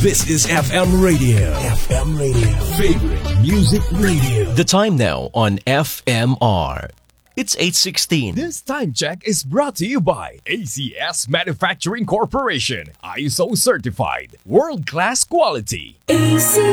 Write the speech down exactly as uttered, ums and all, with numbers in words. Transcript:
This is F M Radio. F M Radio. Favorite Music Radio. The time now on F M R. It's eight sixteen. This time check is brought to you by A C S Manufacturing Corporation. I S O certified. World-class quality. A C